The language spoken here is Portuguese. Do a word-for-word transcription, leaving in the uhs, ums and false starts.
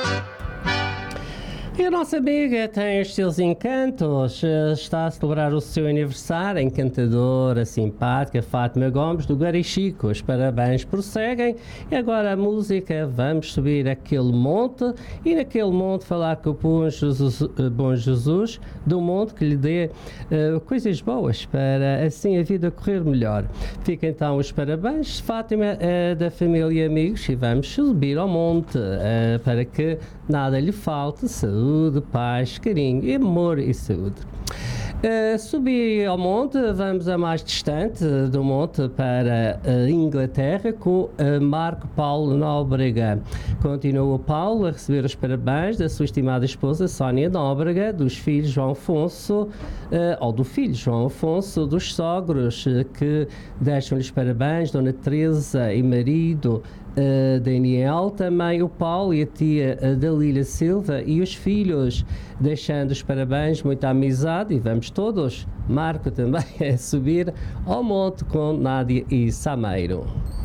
E a nossa amiga tem os seus encantos, está a celebrar o seu aniversário, a encantadora, simpática Fátima Gomes do Garichico. Os parabéns prosseguem e agora a música, vamos subir aquele monte e naquele monte falar com o bom Jesus, bom Jesus do monte que lhe dê uh, coisas boas para assim a vida correr melhor. Fica então os parabéns, Fátima, uh, da família e amigos, e vamos subir ao monte uh, para que nada lhe falte, saúde, paz, carinho, amor e saúde. Uh, subir ao monte, vamos a mais distante do monte para a Inglaterra com uh, Marco Paulo Nóbrega. Continua o Paulo a receber os parabéns da sua estimada esposa Sónia Nóbrega, dos filhos João Afonso, uh, ou do filho João Afonso, dos sogros uh, que deixam-lhes parabéns, Dona Teresa e marido Uh, Daniel, também o Paulo e a tia uh, Dalília Silva e os filhos, deixando os parabéns, muita amizade e vamos todos, Marco também, a subir ao monte com Nádia e Sameiro.